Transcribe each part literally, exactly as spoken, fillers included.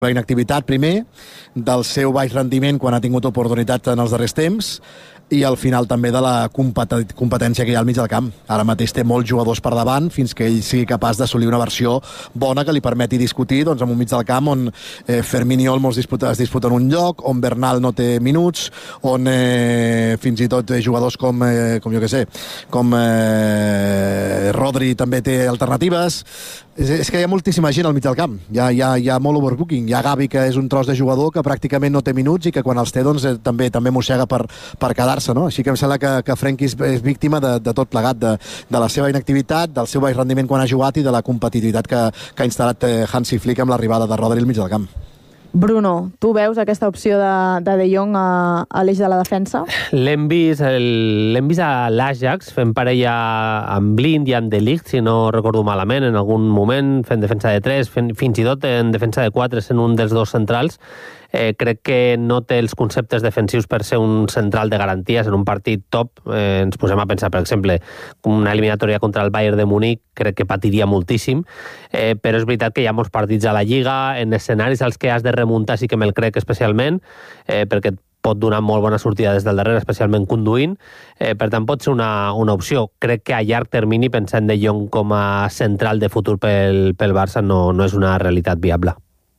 la inactivitat primer, del seu baix rendiment quan ha tingut oportunitats en els darrers temps, i al final també de la competència que hi ha al mig del camp. Ara mateix té molts jugadors per davant fins que ell sigui capaç d'assolir una versió bona que li permeti discutir doncs, en un mig del camp on eh, Fermín i Olmo es disputen, es disputen un lloc, on Bernal no té minuts, on eh, fins i tot eh, jugadors com, eh, com jo que sé, com eh, Rodri també té alternatives. És, és que hi ha moltíssima gent al mig del camp. Hi ha, hi ha, hi ha molt overbooking. Hi ha Gavi, que és un tros de jugador que pràcticament no té minuts i que quan els té doncs, eh, també també mossega per, per quedar-se, no? Així que em sembla que, que Frenkie és, és víctima de, de tot plegat, de, de la seva inactivitat, del seu baix rendiment quan ha jugat i de la competitivitat que, que ha instal·lat eh, Hansi Flick amb l'arribada de Rodri al mig del camp. Bruno, tu veus aquesta opció de De, de Jong a, a l'eix de la defensa? L'hem vist, l'hem vist a l'Ajax fent parella amb Blind i amb De Ligt, si no recordo malament, en algun moment, fent defensa de tres, fent, fins i tot en defensa de quatre, sent un dels dos centrals. Eh, crec que no té els conceptes defensius per ser un central de garanties en un partit top. Eh, ens posem a pensar, per exemple, una eliminatòria contra el Bayern de Múnich, crec que patiria moltíssim, eh, però és veritat que hi ha molts partits a la Lliga, en escenaris als que has de remuntar sí que me'l crec especialment, eh, perquè pot donar molt bona sortida des del darrere, especialment conduint, eh, per tant pot ser una, una opció. Crec que a llarg termini, pensant de Jong com a central de futur pel, pel Barça, no, no és una realitat viable.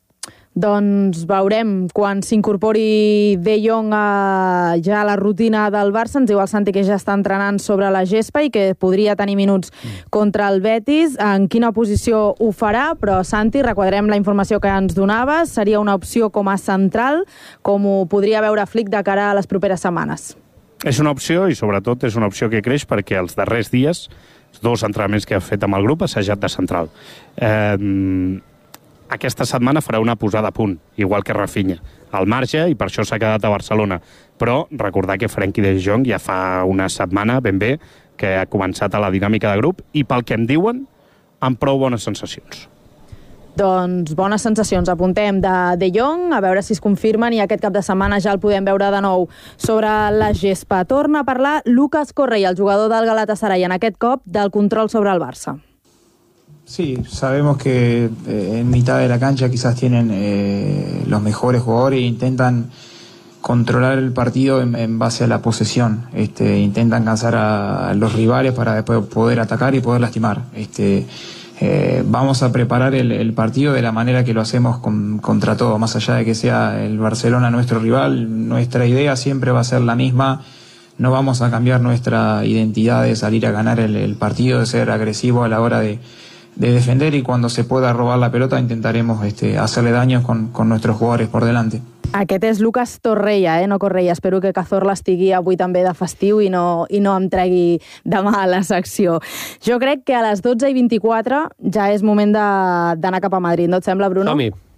Doncs veurem quan s'incorpori De Jong a, ja a la rutina del Barça. Ens diu el Santi que ja està entrenant sobre la gespa i que podria tenir minuts contra el Betis. En quina posició ho farà? Però, Santi, requadrem la informació que ens donaves. Seria una opció com a central, com ho podria veure Flick de cara a les properes setmanes. És una opció i, sobretot, és una opció que creix perquè els darrers dies, els dos entrenaments que ha fet amb el grup, ha assajat de central. Eh... Aquesta setmana farà una posada a punt, igual que Rafinha, al marge, i per això s'ha quedat a Barcelona. Però recordar que Frenkie de Jong ja fa una setmana, ben bé, que ha començat a la dinàmica de grup i, pel que em diuen, amb prou bones sensacions. Doncs bones sensacions. Apuntem de De Jong, a veure si es confirmen, i aquest cap de setmana ja el podem veure de nou sobre la gespa. Torna a parlar Lucas Correa, el jugador del Galatasaray, en aquest cop del control sobre el Barça. Sí, sabemos que eh, en mitad de la cancha quizás tienen eh, los mejores jugadores e intentan controlar el partido en, en base a la posesión. Este, intentan cansar a los rivales para después poder atacar y poder lastimar. Este, eh, vamos a preparar el, el partido de la manera que lo hacemos con, contra todo, más allá de que sea el Barcelona nuestro rival. Nuestra idea siempre va a ser la misma. No vamos a cambiar nuestra identidad de salir a ganar el, el partido, de ser agresivo a la hora de de defender, y cuando se pueda robar la pelota intentaremos este, hacerle daño con, con nuestros jugadores por delante. Aquest és Lucas Torreira, eh? no Correia. Espero que Cazorla estigui avui també de festiu i no, i no em tregui demà a la secció. Jo crec que a les dotze i vint-i-quatre ja és moment d'anar cap a Madrid, no et sembla, Bruno? Som-hi.